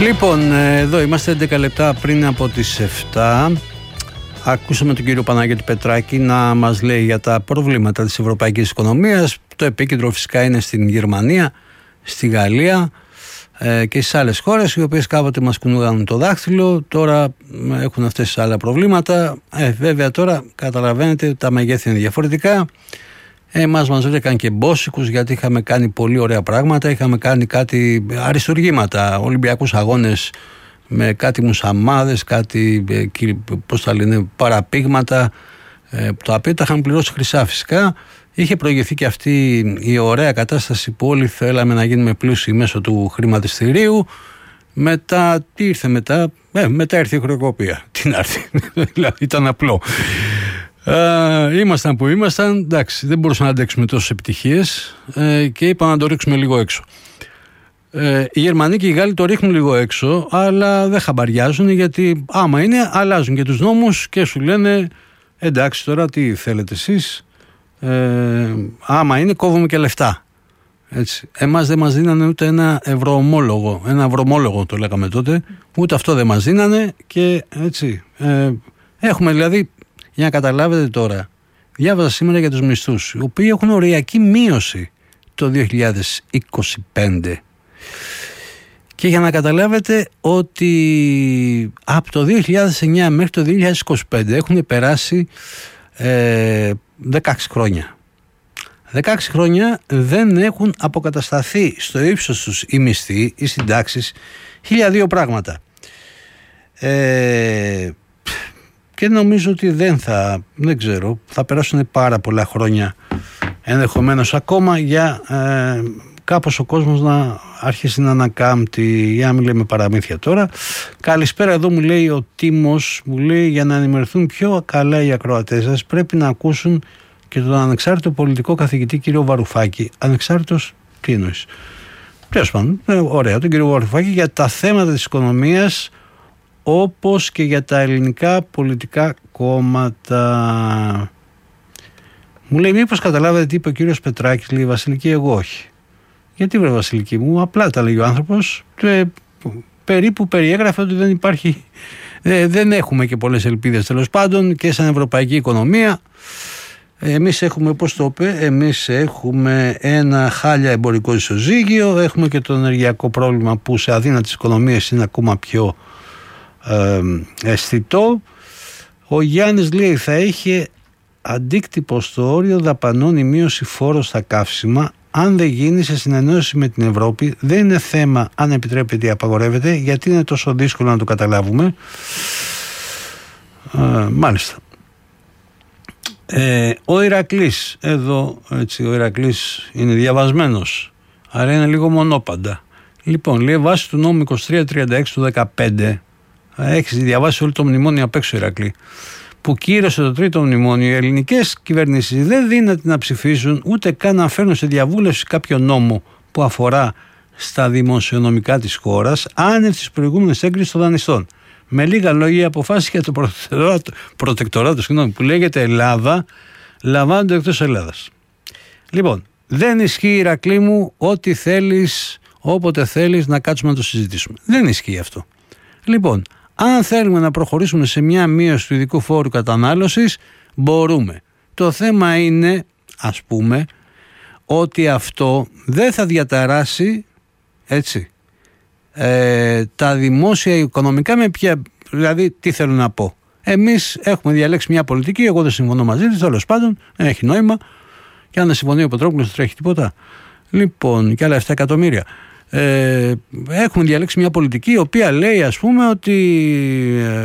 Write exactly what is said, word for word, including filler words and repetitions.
Λοιπόν, εδώ είμαστε έντεκα λεπτά πριν από τις επτά. Ακούσαμε τον κύριο Παναγιώτη Πετράκη να μας λέει για τα προβλήματα της ευρωπαϊκής οικονομίας. Το επίκεντρο φυσικά είναι στην Γερμανία, στη Γαλλία ε, και στις άλλες χώρες, οι οποίες κάποτε μας κουνούγαν το δάχτυλο, τώρα έχουν αυτές τις άλλα προβλήματα. Ε, βέβαια τώρα καταλαβαίνετε τα μεγέθη είναι διαφορετικά. Εμάς μας βρήκαν και μπόσικους, γιατί είχαμε κάνει πολύ ωραία πράγματα, είχαμε κάνει κάτι αριστουργήματα, Ολυμπιακούς αγώνες με κάτι μουσαμάδες, κάτι πώς τα λένε, παραπήγματα, τα οποία τα είχαμε πληρώσει χρυσά φυσικά. Είχε προηγηθεί και αυτή η ωραία κατάσταση που όλοι θέλαμε να γίνουμε πλούσιοι μέσω του χρηματιστηρίου. Μετά, τι ήρθε μετά, ε, μετά ήρθε η χρεοκοπία. Τι να έρθει, δηλαδή ήταν απλό. Uh, ήμασταν που ήμασταν, εντάξει, δεν μπορούσαμε να αντέξουμε τόσες επιτυχίες uh, και είπαμε να το ρίξουμε λίγο έξω. Uh, οι Γερμανοί και οι Γάλλοι το ρίχνουν λίγο έξω, αλλά δεν χαμπαριάζουν, γιατί άμα είναι, αλλάζουν και τους νόμους και σου λένε εντάξει, τώρα τι θέλετε εσείς, uh, άμα είναι, κόβουμε και λεφτά. Έτσι. Εμάς δεν μας δίνανε ούτε ένα ευρωομόλογο, ένα ευρωομόλογο το λέγαμε τότε, ούτε αυτό δεν μας δίνανε και έτσι. Uh, έχουμε δηλαδή. Για να καταλάβετε τώρα, διάβαζα σήμερα για τους μισθούς, οι οποίοι έχουν οριακή μείωση το δύο χιλιάδες είκοσι πέντε. Και για να καταλάβετε ότι από το δύο χιλιάδες εννιά μέχρι το δύο χιλιάδες είκοσι πέντε έχουν περάσει ε, δεκαέξι χρόνια. δεκαέξι χρόνια δεν έχουν αποκατασταθεί στο ύψος τους οι μισθοί, οι συντάξεις, χίλια δύο πράγματα. Ε... Και νομίζω ότι δεν θα, δεν ξέρω, θα περάσουν πάρα πολλά χρόνια ενδεχομένως ακόμα για ε, κάπως ο κόσμος να αρχίσει να ανακάμπτει, για να μην λέμε παραμύθια τώρα. Καλησπέρα, εδώ μου λέει ο Τίμος, μου λέει για να ενημερωθούν πιο καλά οι ακροατές σας πρέπει να ακούσουν και τον ανεξάρτητο πολιτικό καθηγητή κύριο Βαρουφάκη. Ανεξάρτητος, τι εννοείς? Τέλος πάντων, ε, ωραία, τον κύριο Βαρουφάκη για τα θέματα της οικονομίας, όπως και για τα ελληνικά πολιτικά κόμματα. Μου λέει μήπως καταλάβετε τι είπε ο κύριος Πετράκης, λέει Βασιλική, εγώ όχι. Γιατί βρε Βασιλική μου, απλά τα λέει ο άνθρωπος και περίπου περιέγραφε ότι δεν υπάρχει, ε, δεν έχουμε και πολλές ελπίδες τέλος πάντων και σαν ευρωπαϊκή οικονομία. Εμείς έχουμε, πώς το είπε, εμείς έχουμε ένα χάλια εμπορικό ισοζύγιο, έχουμε και το ενεργειακό πρόβλημα που σε αδύνατες οικονομίες είναι ακόμα πιο Ε, αισθητό. Ο Γιάννης λέει θα είχε αντίκτυπο στο όριο δαπανών η μείωση φόρου στα καύσιμα αν δεν γίνει σε συνεννόηση με την Ευρώπη. Δεν είναι θέμα αν επιτρέπεται ή απαγορεύεται, γιατί είναι τόσο δύσκολο να το καταλάβουμε. ε, μάλιστα ε, ο Ηρακλής εδώ, έτσι, ο Ηρακλής είναι διαβασμένος, άρα είναι λίγο μονόπαντα. Λοιπόν, λέει βάσει του νόμου είκοσι τρία τριάντα έξι του δεκαπέντε, έχεις διαβάσει όλο το μνημόνιο απ' έξω, Ηρακλή, που κύρωσε το τρίτο μνημόνιο, οι ελληνικές κυβερνήσεις δεν δύναται να ψηφίσουν ούτε καν να φέρνουν σε διαβούλευση κάποιο νόμο που αφορά στα δημοσιονομικά της χώρας άνευ της προηγούμενης έγκρισης των δανειστών. Με λίγα λόγια, οι αποφάσεις για το προτεκτοράτο, προτεκτοράτο συγγνώμη, που λέγεται Ελλάδα λαμβάνονται εκτός Ελλάδας. Λοιπόν, δεν ισχύει, Ηρακλή μου, ό,τι θέλεις, όποτε θέλεις να κάτσουμε να το συζητήσουμε. Δεν ισχύει αυτό. Λοιπόν, αν θέλουμε να προχωρήσουμε σε μια μείωση του ειδικού φόρου κατανάλωσης, μπορούμε. Το θέμα είναι, ας πούμε, ότι αυτό δεν θα διαταράσει, έτσι, ε, τα δημόσια οικονομικά με ποια, δηλαδή τι θέλω να πω. Εμείς έχουμε διαλέξει μια πολιτική, εγώ δεν συμφωνώ μαζί της, τέλος πάντων, δεν έχει νόημα, και αν δεν συμφωνεί ο Πετρόπουλος δεν τρέχει τίποτα. Λοιπόν, και άλλα επτά εκατομμύρια. Ε, έχουμε διαλέξει μια πολιτική η οποία λέει, ας πούμε, ότι